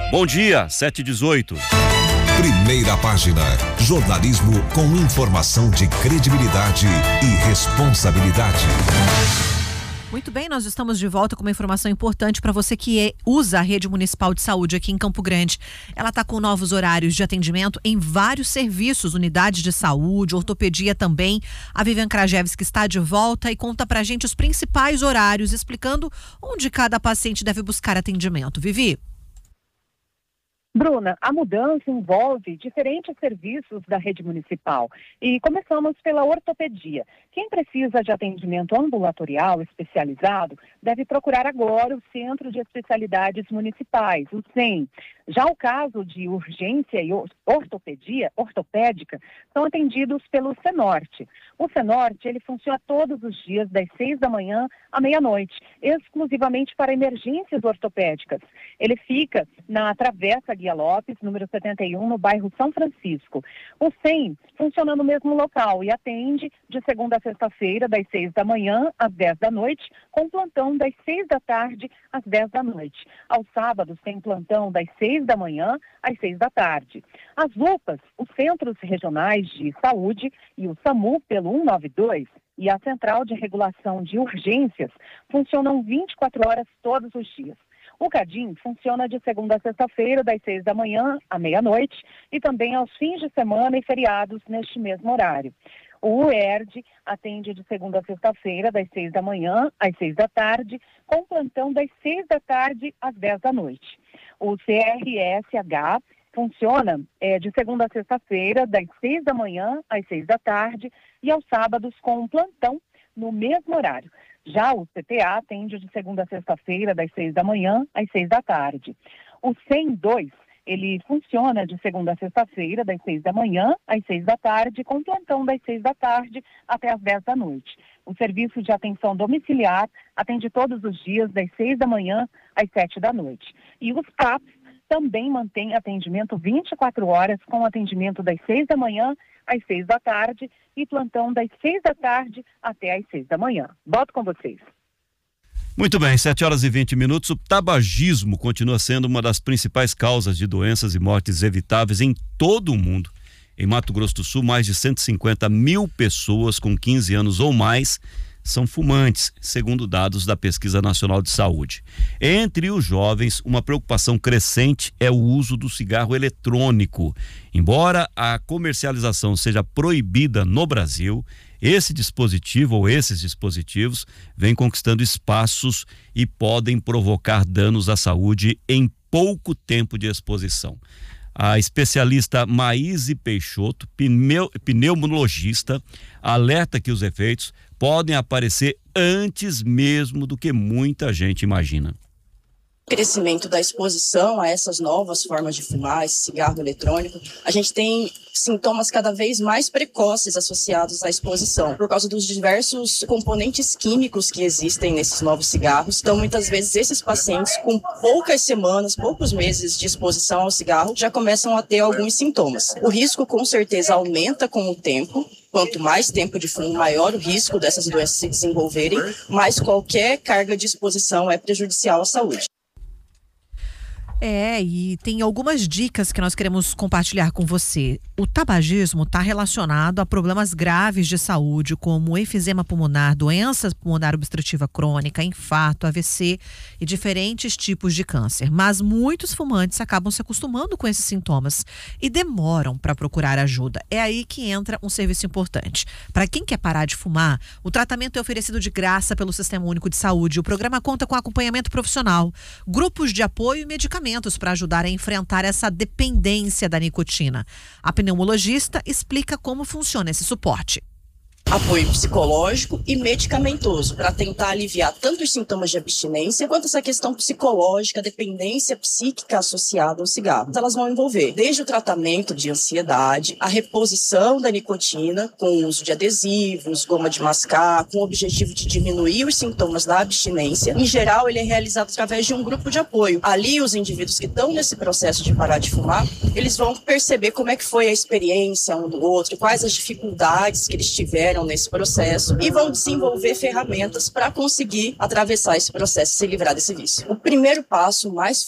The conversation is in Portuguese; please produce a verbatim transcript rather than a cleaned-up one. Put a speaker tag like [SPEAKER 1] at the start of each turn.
[SPEAKER 1] Bom dia, sete e dezoito.
[SPEAKER 2] Primeira página. Jornalismo com informação de credibilidade e responsabilidade.
[SPEAKER 3] Muito bem, nós estamos de volta com uma informação importante para você que é, usa a rede municipal de saúde aqui em Campo Grande. Ela está com novos horários de atendimento em vários serviços, unidades de saúde, ortopedia também. A Vivian Krajewski está de volta e conta para a gente os principais horários, explicando onde cada paciente deve buscar atendimento. Vivi?
[SPEAKER 4] Bruna, a mudança envolve diferentes serviços da rede municipal e começamos pela ortopedia. Quem precisa de atendimento ambulatorial especializado deve procurar agora o Centro de Especialidades Municipais, o C E M. Já o caso de urgência e ortopedia, ortopédica, são atendidos pelo Senorte. O Senorte, ele funciona todos os dias das seis da manhã à meia-noite, exclusivamente para emergências ortopédicas. Ele fica na Travessa Guia Lopes, número setenta e um, no bairro São Francisco. O C E M funciona no mesmo local e atende de segunda a sexta-feira, das seis da manhã às dez da noite, com plantão das seis da tarde às dez da noite. Aos sábados tem plantão das seis da manhã às seis da tarde. As U P As, os Centros Regionais de Saúde e o SAMU pelo cento e noventa e dois e a Central de Regulação de Urgências funcionam vinte e quatro horas todos os dias. O CADIM funciona de segunda a sexta-feira, das seis da manhã à meia-noite e também aos fins de semana e feriados neste mesmo horário. O U E R D atende de segunda a sexta-feira, das seis da manhã às seis da tarde, com plantão das seis da tarde às dez da noite. O C R S H funciona é, de segunda a sexta-feira, das seis da manhã às seis da tarde e aos sábados com um plantão no mesmo horário. Já o C T A atende de segunda a sexta-feira, das seis da manhã às seis da tarde. O C E M dois, ele funciona de segunda a sexta-feira, das seis da manhã às seis da tarde, com plantão das seis da tarde até às dez da noite. O serviço de atenção domiciliar atende todos os dias, das seis da manhã às sete da noite. E os C A Ps também mantém atendimento vinte e quatro horas, com atendimento das seis da manhã às seis da tarde e plantão das seis da tarde até às seis da manhã. Boto com vocês.
[SPEAKER 1] Muito bem, sete horas e vinte minutos. O tabagismo continua sendo uma das principais causas de doenças e mortes evitáveis em todo o mundo. Em Mato Grosso do Sul, mais de cento e cinquenta mil pessoas com quinze anos ou mais são fumantes, segundo dados da Pesquisa Nacional de Saúde. Entre os jovens, uma preocupação crescente é o uso do cigarro eletrônico. Embora a comercialização seja proibida no Brasil, esse dispositivo ou esses dispositivos vêm conquistando espaços e podem provocar danos à saúde em pouco tempo de exposição. A especialista Maíse Peixoto, pneu, pneumologista, alerta que os efeitos podem aparecer antes mesmo do que muita gente imagina.
[SPEAKER 5] O crescimento da exposição a essas novas formas de fumar, esse cigarro eletrônico, a gente tem sintomas cada vez mais precoces associados à exposição, por causa dos diversos componentes químicos que existem nesses novos cigarros. Então, muitas vezes, esses pacientes, com poucas semanas, poucos meses de exposição ao cigarro, já começam a ter alguns sintomas. O risco, com certeza, aumenta com o tempo. Quanto mais tempo de fumo, maior o risco dessas doenças se desenvolverem, mas qualquer carga de exposição é prejudicial à saúde.
[SPEAKER 3] É, e tem algumas dicas que nós queremos compartilhar com você. O tabagismo está relacionado a problemas graves de saúde, como enfisema pulmonar, doença pulmonar obstrutiva crônica, infarto, A V C e diferentes tipos de câncer. Mas muitos fumantes acabam se acostumando com esses sintomas e demoram para procurar ajuda. É aí que entra um serviço importante. Para quem quer parar de fumar, o tratamento é oferecido de graça pelo Sistema Único de Saúde. O programa conta com acompanhamento profissional, grupos de apoio e medicamentos para ajudar a enfrentar essa dependência da nicotina. A pneumologista explica como funciona esse suporte.
[SPEAKER 5] Apoio psicológico e medicamentoso para tentar aliviar tanto os sintomas de abstinência quanto essa questão psicológica, dependência psíquica associada ao cigarro. Elas vão envolver desde o tratamento de ansiedade, a reposição da nicotina com o uso de adesivos, goma de mascar, com o objetivo de diminuir os sintomas da abstinência. Em geral, ele é realizado através de um grupo de apoio. Ali, os indivíduos que estão nesse processo de parar de fumar, eles vão perceber como é que foi a experiência um do outro, quais as dificuldades que eles tiveram nesse processo e vão desenvolver ferramentas para conseguir atravessar esse processo e se livrar desse vício. O primeiro passo mais